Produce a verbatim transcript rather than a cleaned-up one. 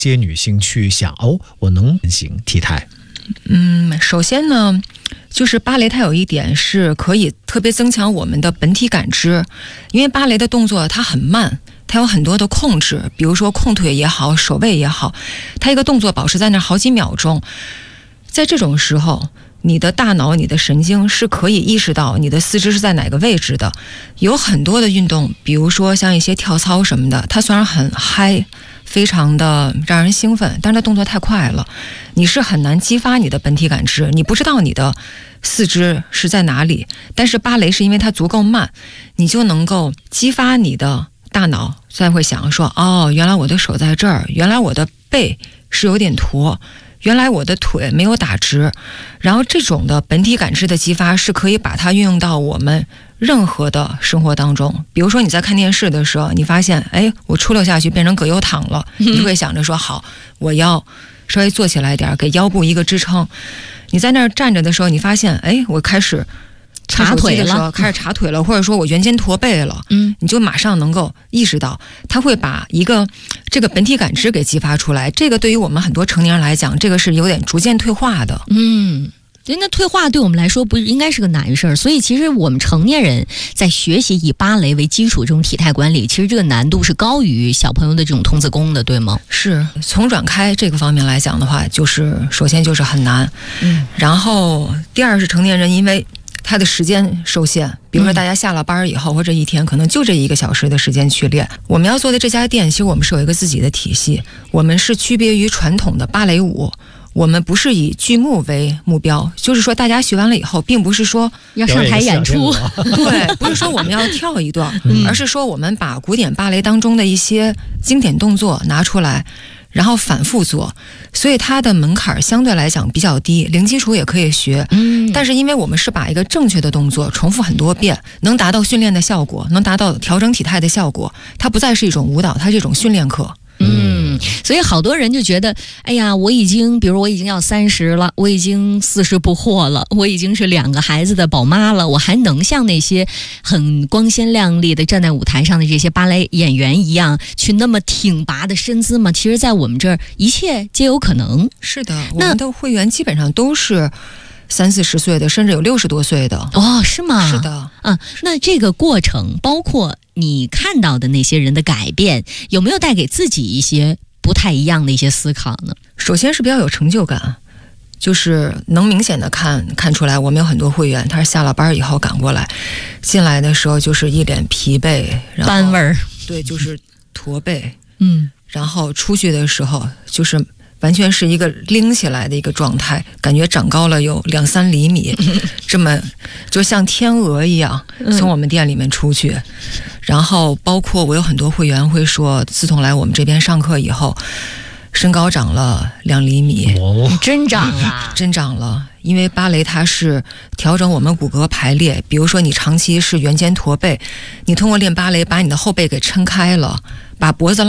些女性去想哦，我能进行体态？ 嗯，首先呢，就是芭蕾它有一点是可以特别增强我们的本体感知，因为芭蕾的动作它很慢，它有很多的控制，比如说控腿也好，手位也好，它一个动作保持在那好几秒钟，在这种时候，你的大脑、你的神经是可以意识到你的四肢是在哪个位置的。有很多的运动，比如说像一些跳操什么的，它虽然很嗨，非常的让人兴奋，但是它动作太快了，你是很难激发你的本体感知，你不知道你的四肢是在哪里。但是芭蕾是因为它足够慢，你就能够激发你的大脑，再会想说，哦，原来我的手在这儿，原来我的背是有点驼，原来我的腿没有打直。然后这种的本体感知的激发是可以把它运用到我们任何的生活当中。比如说你在看电视的时候，你发现哎，我出溜下去变成葛优躺了，你会想着说好，我要稍微坐起来点，给腰部一个支撑。你在那儿站着的时候，你发现哎，我开始插腿了， 开始插腿了，或者说我圆肩驼背了，嗯，你就马上能够意识到，它会把一个这个本体感知给激发出来。这个对于我们很多成年人来讲，这个是有点逐渐退化的， 嗯。那退化对我们来说不应该是个难事儿，所以其实我们成年人在学习以芭蕾为基础这种体态管理，其实这个难度是高于小朋友的这种童子功的，对吗？ 是，从软开这个方面来讲的话，就是首先就是很难，嗯，然后第二是成年人因为他的时间受限，比如说大家下了班以后，或者一天可能就这一个小时的时间去练。我们要做的这家店，其实我们是有一个自己的体系，我们是区别于传统的芭蕾舞。我们不是以剧目为目标，就是说大家学完了以后，并不是说要上台演出， 对，不是说我们要跳一段，嗯、而是说我们把古典芭蕾当中的一些经典动作拿出来，然后反复做，所以它的门槛相对来讲比较低，零基础也可以学。嗯，但是因为我们是把一个正确的动作重复很多遍，能达到训练的效果，能达到调整体态的效果，它不再是一种舞蹈，它是一种训练课。 嗯，所以好多人就觉得，哎呀，我已经，比如我已经要三十了，我已经四十不惑了，我已经是两个孩子的宝妈了，我还能像那些很光鲜亮丽的站在舞台上的这些芭蕾演员一样，去那么挺拔的身姿吗？其实，在我们这儿，一切皆有可能。 是的，我们的会员基本上都是三四十岁的，甚至有六十多岁的。 哦，是吗？ 是的， 啊，那这个过程包括你看到的那些人的改变，有没有带给自己一些不太一样的一些思考呢？ 首先是比较有成就感，就是能明显的看看出来，我们有很多会员，他是下了班以后赶过来，进来的时候就是一脸疲惫，然后斑纹， 对，就是驼背， 嗯， 然后出去的时候就是完全是一个拎起来的一个状态，感觉长高了有两三厘米，这么就像天鹅一样从我们店里面出去。然后包括我有很多会员会说，自从来我们这边上课以后，身高长了两厘米。 哦，真长了， 真长了。因为芭蕾它是调整我们骨骼排列，比如说你长期是圆肩驼背，你通过练芭蕾把你的后背给撑开了，把脖子拉